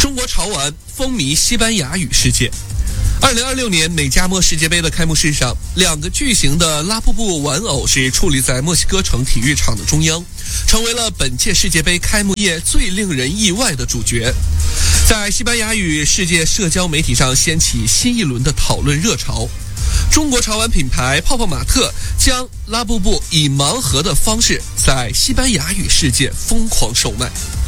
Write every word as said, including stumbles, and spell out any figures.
中国潮玩风靡西班牙语世界。二零二六年美加墨世界杯的开幕式上，两个巨型的拉布布玩偶是矗立在墨西哥城体育场的中央，成为了本届世界杯开幕夜最令人意外的主角。在西班牙语世界社交媒体上掀起新一轮的讨论热潮。中国潮玩品牌泡泡玛特将拉布布以盲盒的方式在西班牙语世界疯狂售卖。